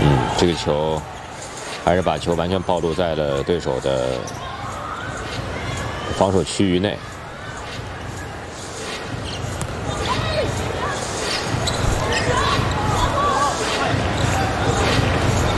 这个球还是把球完全暴露在了对手的防守区域内。